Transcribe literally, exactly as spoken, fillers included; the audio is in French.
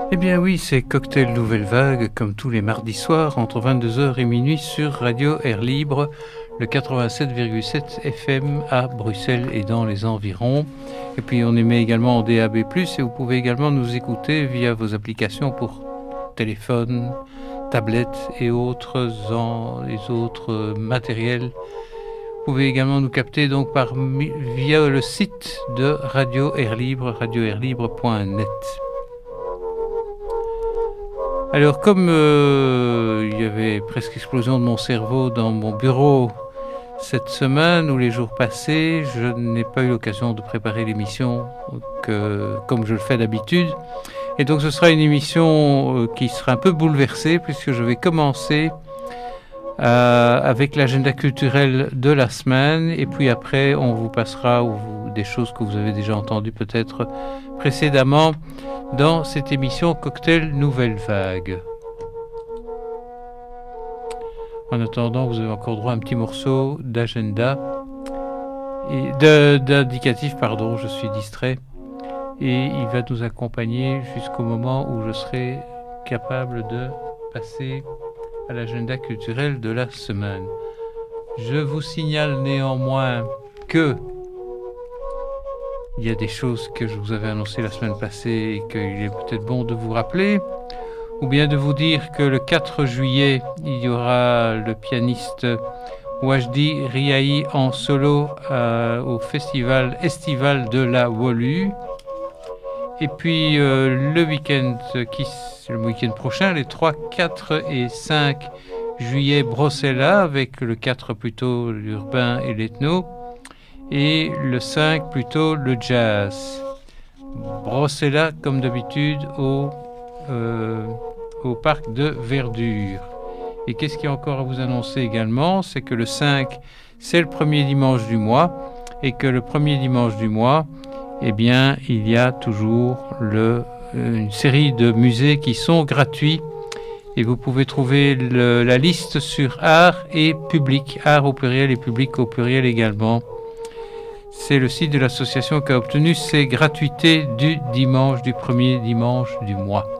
Eh bien oui, c'est Cocktail Nouvelle Vague, comme tous les mardis soirs, entre vingt-deux heures et minuit sur Radio Air Libre, le quatre-vingt-sept virgule sept F M à Bruxelles et dans les environs. Et puis on émet également en D A B plus, et vous pouvez également nous écouter via vos applications pour téléphone, tablette et autres, en, les autres matériels. Vous pouvez également nous capter donc par, via le site de Radio Air Libre, radio air libre point net. Alors, comme euh, il y avait presque explosion de mon cerveau dans mon bureau cette semaine ou les jours passés, je n'ai pas eu l'occasion de préparer l'émission que, comme je le fais d'habitude. Et donc, ce sera une émission euh, qui sera un peu bouleversée puisque je vais commencer euh, avec l'agenda culturel de la semaine. Et puis après, on vous passera ou vous, des choses que vous avez déjà entendues peut-être précédemment dans cette émission Cocktail Nouvelle Vague. En attendant, vous avez encore droit à un petit morceau d'agenda et de, d'indicatif, pardon, je suis distrait. Et il va nous accompagner jusqu'au moment où je serai capable de passer à l'agenda culturel de la semaine. Je vous signale néanmoins que il y a des choses que je vous avais annoncées la semaine passée et qu'il est peut-être bon de vous rappeler, ou bien de vous dire que le quatre juillet, il y aura le pianiste Wajdi Riahi en solo euh, au festival estival de la Wolu. Et puis euh, le week-end qui, le week-end prochain, les trois, quatre et cinq juillet, Brossella, avec le quatre plutôt l'urbain et l'ethno. Et le cinq, plutôt le jazz. Brossella, comme d'habitude, au, euh, au parc de Verdure. Et qu'est-ce qu'il y a encore à vous annoncer également? C'est que le cinq, c'est le premier dimanche du mois. Et que le premier dimanche du mois, eh bien, il y a toujours le, une série de musées qui sont gratuits. Et vous pouvez trouver le, la liste sur art et public. Art au pluriel et public au pluriel également. C'est le site de l'association qui a obtenu ses gratuités du dimanche, du premier dimanche du mois.